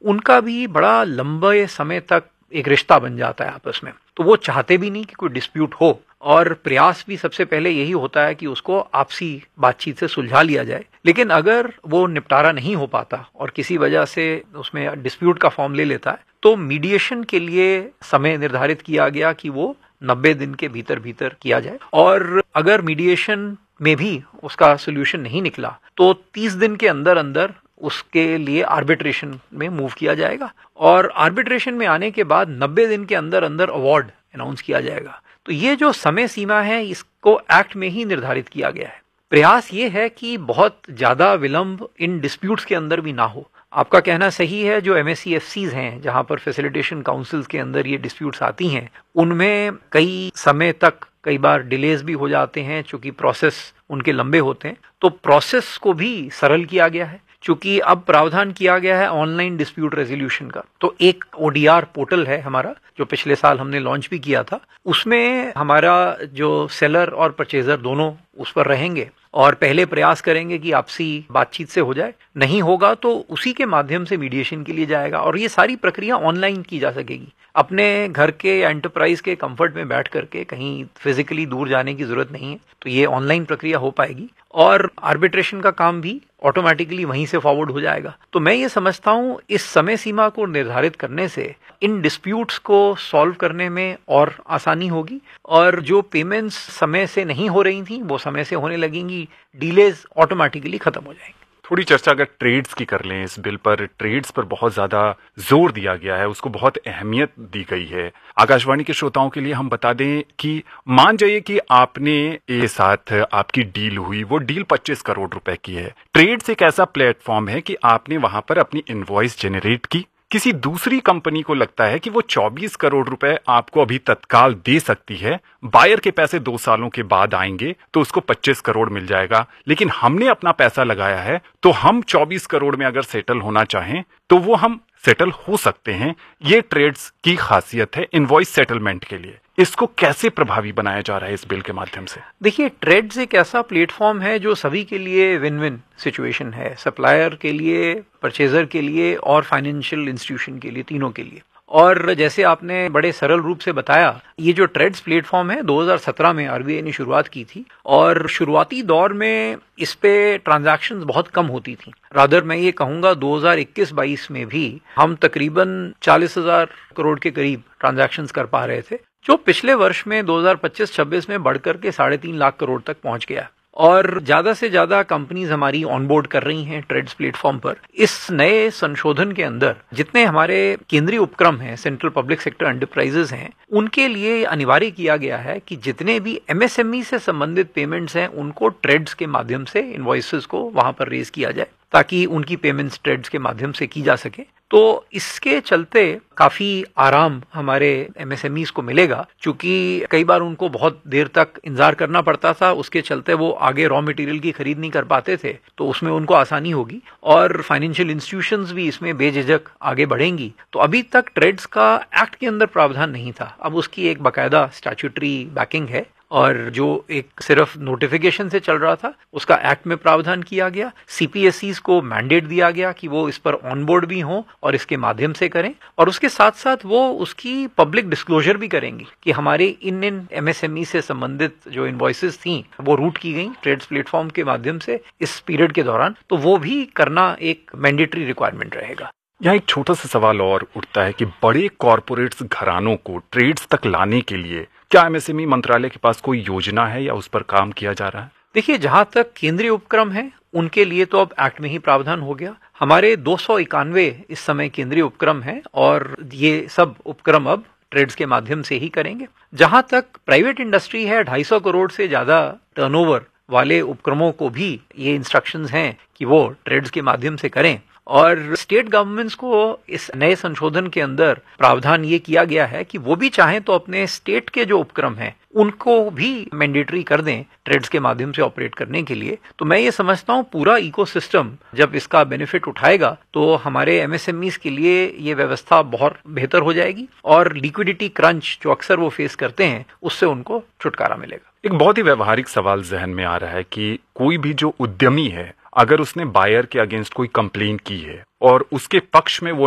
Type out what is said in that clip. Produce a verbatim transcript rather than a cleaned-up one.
उनका भी बड़ा लंबे समय तक एक रिश्ता बन जाता है आपस में। तो वो चाहते भी नहीं कि कोई डिस्प्यूट हो, और प्रयास भी सबसे पहले यही होता है कि उसको आपसी बातचीत से सुलझा लिया जाए। लेकिन अगर वो निपटारा नहीं हो पाता और किसी वजह से उसमें डिस्प्यूट का फॉर्म ले लेता है, तो मीडिएशन के लिए समय निर्धारित किया गया कि वो नब्बे दिन के भीतर भीतर किया जाए। और अगर मीडिएशन में भी उसका सोल्यूशन नहीं निकला तो तीस दिन के अंदर अंदर उसके लिए आर्बिट्रेशन में मूव किया जाएगा, और आर्बिट्रेशन में आने के बाद नब्बे दिन के अंदर अंदर अवार्ड अनाउंस किया जाएगा। तो ये जो समय सीमा है इसको एक्ट में ही निर्धारित किया गया है। प्रयास ये है कि बहुत ज्यादा विलंब इन डिस्प्यूट्स के अंदर भी ना हो। आपका कहना सही है, जो एमएससीएफसीज हैं जहां पर फैसिलिटेशन काउंसिल्स के अंदर ये डिस्प्यूट्स आती हैं, उनमें कई समय तक कई बार डिलेज भी हो जाते हैं चूंकि प्रोसेस उनके लंबे होते हैं। तो प्रोसेस को भी सरल किया गया है, चूंकि अब प्रावधान किया गया है ऑनलाइन डिस्प्यूट रेजोल्यूशन का। तो एक ओडीआर पोर्टल है हमारा, जो पिछले साल हमने लॉन्च भी किया था। उसमें हमारा जो सेलर और परचेजर दोनों उस पर रहेंगे और पहले प्रयास करेंगे कि आपसी बातचीत से हो जाए। नहीं होगा तो उसी के माध्यम से मीडिएशन के लिए जाएगा, और ये सारी प्रक्रिया ऑनलाइन की जा सकेगी। अपने घर के या एंटरप्राइज के कंफर्ट में बैठ करके कहीं फिजिकली दूर जाने की जरूरत नहीं है, तो ये ऑनलाइन प्रक्रिया हो पाएगी, और आर्बिट्रेशन का काम भी ऑटोमेटिकली वहीं से फॉरवर्ड हो जाएगा। तो मैं ये समझता हूं इस समय सीमा को निर्धारित करने से इन डिस्प्यूट्स को सॉल्व करने में और आसानी होगी, और जो पेमेंट्स समय से नहीं हो रही थी वो समय से होने लगेंगी, डिलेज ऑटोमेटिकली खत्म हो जाएंगे। थोड़ी चर्चा अगर ट्रेड्स की कर लें, इस बिल पर ट्रेड्स पर बहुत ज्यादा जोर दिया गया है, उसको बहुत अहमियत दी गई है। आकाशवाणी के श्रोताओं के लिए हम बता दें कि मान जाइए कि आपने एक साथ आपकी डील हुई, वो डील पच्चीस करोड़ रुपए की है। ट्रेड्स एक ऐसा प्लेटफॉर्म है कि आपने वहां पर अपनी इनवॉइस जनरेट की, किसी दूसरी कंपनी को लगता है कि वो चौबीस करोड़ रुपए आपको अभी तत्काल दे सकती है, बायर के पैसे दो सालों के बाद आएंगे तो उसको पच्चीस करोड़ मिल जाएगा, लेकिन हमने अपना पैसा लगाया है तो हम चौबीस करोड़ में अगर सेटल होना चाहें तो वो हम सेटल हो सकते हैं। ये ट्रेड्स की खासियत है इनवॉइस सेटलमेंट के लिए। इसको कैसे प्रभावी बनाया जा रहा है इस बिल के माध्यम से? देखिए, ट्रेड्स एक ऐसा प्लेटफॉर्म है जो सभी के लिए विन विन सिचुएशन है, सप्लायर के लिए, परचेजर के लिए और फाइनेंशियल इंस्टीट्यूशन के लिए, तीनों के लिए। और जैसे आपने बड़े सरल रूप से बताया, ये जो ट्रेड्स प्लेटफॉर्म है दो हज़ार सत्रह में आरबीआई ने शुरुआत की थी, और शुरुआती दौर में इस पे ट्रांजैक्शंस बहुत कम होती थी। रादर मैं ये कहूंगा दो हज़ार इक्कीस बाईस में भी हम तकरीबन चालीस हजार करोड़ के करीब ट्रांजैक्शंस कर पा रहे थे, जो पिछले वर्ष में दो हज़ार पच्चीस छब्बीस में बढ़कर के साढ़े तीन लाख करोड़ तक पहुंच गया। और ज्यादा से ज्यादा कंपनीज हमारी ऑनबोर्ड कर रही हैं ट्रेड्स प्लेटफॉर्म पर। इस नए संशोधन के अंदर जितने हमारे केंद्रीय उपक्रम हैं, सेंट्रल पब्लिक सेक्टर एंटरप्राइजेस हैं, उनके लिए अनिवार्य किया गया है कि जितने भी एमएसएमई से संबंधित पेमेंट्स हैं उनको ट्रेड्स के माध्यम से इनवॉइसेस को वहां पर रेज किया जाए, ताकि उनकी पेमेंट्स ट्रेड्स के माध्यम से की जा सके। तो इसके चलते काफी आराम हमारे एमएसएमईज को मिलेगा, क्योंकि कई बार उनको बहुत देर तक इंतजार करना पड़ता था, उसके चलते वो आगे रॉ मटेरियल की खरीद नहीं कर पाते थे, तो उसमें उनको आसानी होगी। और फाइनेंशियल इंस्टीट्यूशंस भी इसमें बेझिझक आगे बढ़ेंगी। तो अभी तक ट्रेड्स का एक्ट के अंदर प्रावधान नहीं था, अब उसकी एक बाकायदा स्टैट्यूटरी बैकिंग है, और जो एक सिर्फ नोटिफिकेशन से चल रहा था उसका एक्ट में प्रावधान किया गया। सीपीएसईज को मैंडेट दिया गया कि वो इस पर ऑनबोर्ड भी हों और इसके माध्यम से करें, और उसके साथ साथ वो उसकी पब्लिक डिस्क्लोजर भी करेंगे कि हमारे इन इन एमएसएमई से संबंधित जो इनवॉइसेस थी वो रूट की गई ट्रेड्स प्लेटफॉर्म के माध्यम से इस पीरियड के दौरान, तो वो भी करना एक मैंडेटरी रिक्वायरमेंट रहेगा। यहाँ एक छोटा सा सवाल और उठता है कि बड़े कॉरपोरेट्स घरानों को ट्रेड्स तक लाने के लिए क्या एमएसएमई मंत्रालय के पास कोई योजना है या उस पर काम किया जा रहा है? देखिए, जहां तक केंद्रीय उपक्रम है उनके लिए तो अब एक्ट में ही प्रावधान हो गया। हमारे दो सौ इक्यानवे इस समय केंद्रीय उपक्रम है, और ये सब उपक्रम अब ट्रेड्स के माध्यम से ही करेंगे। जहां तक प्राइवेट इंडस्ट्री है, ढाई सौ करोड़ से ज्यादा टर्नओवर वाले उपक्रमों को भी ये इंस्ट्रक्शंस हैं कि वो ट्रेड्स के माध्यम से करें। और स्टेट गवर्नमेंट्स को इस नए संशोधन के अंदर प्रावधान ये किया गया है कि वो भी चाहें तो अपने स्टेट के जो उपक्रम हैं उनको भी मैंडेटरी कर दें ट्रेड्स के माध्यम से ऑपरेट करने के लिए। तो मैं ये समझता हूँ पूरा इकोसिस्टम जब इसका बेनिफिट उठाएगा तो हमारे एमएसएमईज के लिए ये व्यवस्था बहुत बेहतर हो जाएगी, और लिक्विडिटी क्रंच जो अक्सर वो फेस करते हैं उससे उनको छुटकारा मिलेगा। एक बहुत ही व्यवहारिक सवाल जहन में आ रहा है कि कोई भी जो उद्यमी है, अगर उसने बायर के अगेंस्ट कोई कंप्लेन की है और उसके पक्ष में वो